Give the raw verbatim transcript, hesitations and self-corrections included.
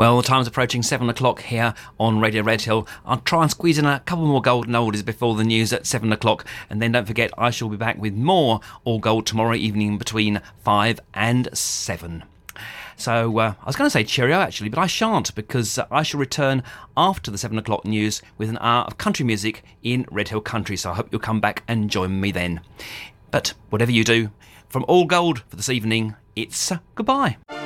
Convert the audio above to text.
Well, the time's approaching seven o'clock here on Radio Redhill. I'll try and squeeze in a couple more golden oldies before the news at seven o'clock. And then don't forget, I shall be back with more All Gold tomorrow evening between five and seven. So uh, I was going to say cheerio actually, but I shan't, because uh, I shall return after the seven o'clock news with an hour of country music in Redhill Country. So I hope you'll come back and join me then. But whatever you do, from All Gold for this evening, it's uh, goodbye.